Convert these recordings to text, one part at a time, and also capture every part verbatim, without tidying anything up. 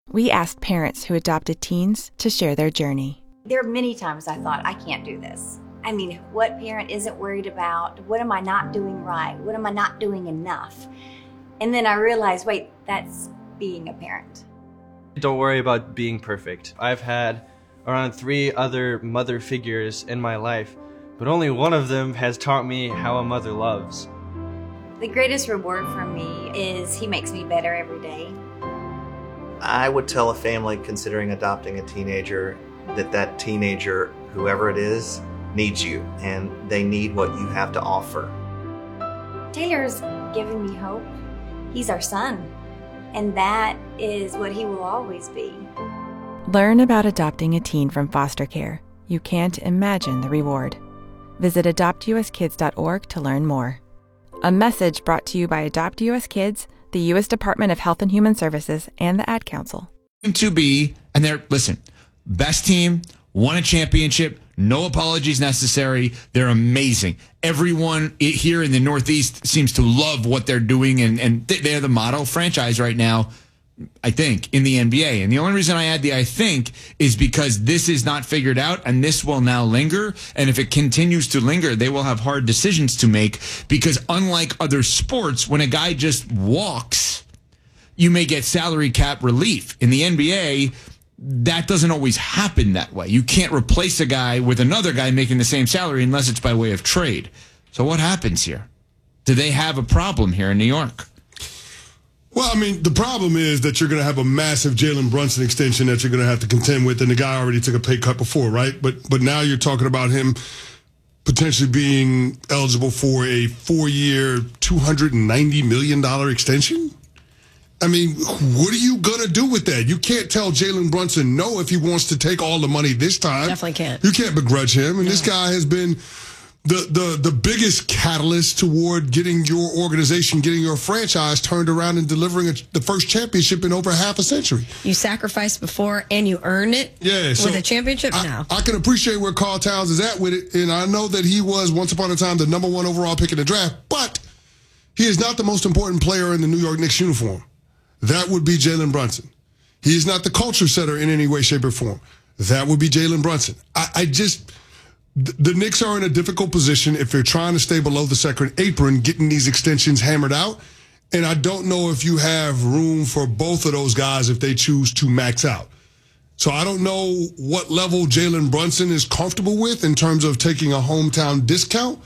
We asked parents who adopted teens to share their journey. There are many times I thought, I can't do this. I mean, what parent isn't worried about, what am I not doing right? What am I not doing enough? And then I realized, wait, that's being a parent. Don't worry about being perfect. I've had around three other mother figures in my life, but only one of them has taught me how a mother loves. The greatest reward for me is he makes me better every day. I would tell a family considering adopting a teenager that that teenager, whoever it is, needs you, and they need what you have to offer. Taylor's given me hope. He's our son, and that is what he will always be. Learn about adopting a teen from foster care. You can't imagine the reward. Visit adopt u s kids dot org to learn more. A message brought to you by Adopt U S Kids, the U S Department of Health and Human Services, and the Ad Council. To be, and they're, listen, best team, won a championship, no apologies necessary. They're amazing. Everyone here in the Northeast seems to love what they're doing, and, and they're the model franchise right now, I think, in the N B A. And the only reason I add the I think is because this is not figured out, and this will now linger. And if it continues to linger, they will have hard decisions to make, because unlike other sports, when a guy just walks, you may get salary cap relief. In the N B A, that doesn't always happen that way. You can't replace a guy with another guy making the same salary unless it's by way of trade. So what happens here? Do they have a problem here in New York? Well, I mean, the problem is that you're going to have a massive Jalen Brunson extension that you're going to have to contend with, and the guy already took a pay cut before, right? But but now you're talking about him potentially being eligible for a four-year, two hundred ninety million dollars extension? I mean, what are you going to do with that? You can't tell Jalen Brunson no if he wants to take all the money this time. Definitely can't. You can't begrudge him. And no. This guy has been the, the, the biggest catalyst toward getting your organization, getting your franchise turned around and delivering a, the first championship in over half a century. You sacrificed before and you earned it yeah, so with a championship I, now. I can appreciate where Karl Towns is at with it, and I know that he was once upon a time the number one overall pick in the draft, but he is not the most important player in the New York Knicks uniform. That would be Jalen Brunson. He is not the culture setter in any way, shape, or form. That would be Jalen Brunson. I, I just, the, the Knicks are in a difficult position if they're trying to stay below the second apron, getting these extensions hammered out. And I don't know if you have room for both of those guys if they choose to max out. So I don't know what level Jalen Brunson is comfortable with in terms of taking a hometown discount.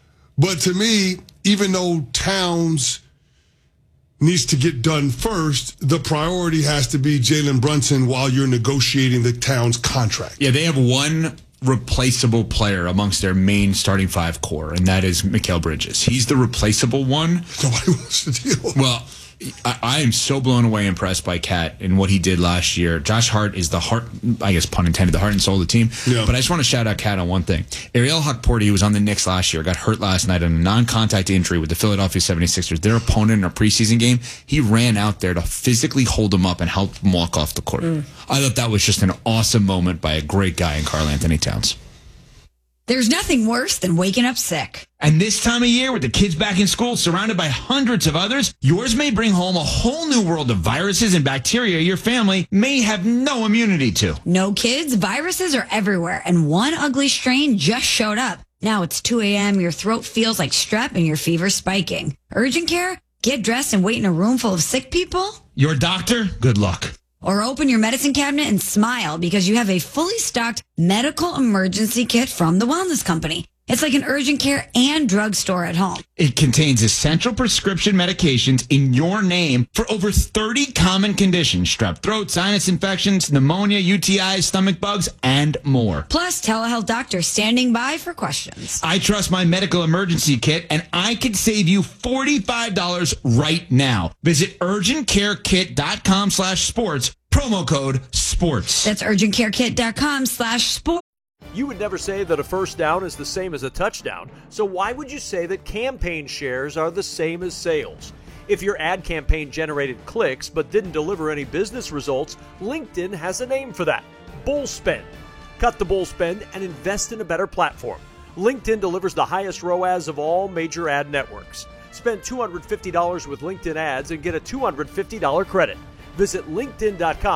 But to me, even though Towns needs to get done first, the priority has to be Jalen Brunson while you're negotiating the Towns contract. Yeah, they have one replaceable player amongst their main starting five core, and that is Mikal Bridges. He's the replaceable one. Nobody wants to deal with. Well, I, I am so blown away impressed by Cat and what he did last year. Josh Hart is the heart, I guess pun intended, the heart and soul of the team. Yeah. But I just want to shout out Cat on one thing. Ariel Hukporti, who was on the Knicks last year, got hurt last night on a non-contact injury with the Philadelphia seventy-sixers. Their opponent in a preseason game, he ran out there to physically hold him up and help him walk off the court. Mm. I thought that was just an awesome moment by a great guy in Karl Anthony Towns. There's nothing worse than waking up sick. And this time of year, with the kids back in school, surrounded by hundreds of others, yours may bring home a whole new world of viruses and bacteria your family may have no immunity to. No kids, viruses are everywhere, and one ugly strain just showed up. Now it's two a.m., your throat feels like strep, and your fever's spiking. Urgent care? Get dressed and wait in a room full of sick people? Your doctor? Good luck. Or open your medicine cabinet and smile because you have a fully stocked medical emergency kit from the Wellness Company. It's like an urgent care and drugstore at home. It contains essential prescription medications in your name for over thirty common conditions: strep throat, sinus infections, pneumonia, U T Is, stomach bugs, and more. Plus, telehealth doctors standing by for questions. I trust my medical emergency kit, and I could save you forty-five dollars right now. Visit urgentcarekit.com slash sports, promo code sports. That's urgentcarekit.com slash sports. You would never say that a first down is the same as a touchdown, so why would you say that campaign shares are the same as sales? If your ad campaign generated clicks but didn't deliver any business results, LinkedIn has a name for that: bull spend. Cut the bull spend and invest in a better platform. LinkedIn delivers the highest R O A S of all major ad networks. Spend two hundred fifty dollars with LinkedIn ads and get a two hundred fifty dollars credit. Visit linkedin dot com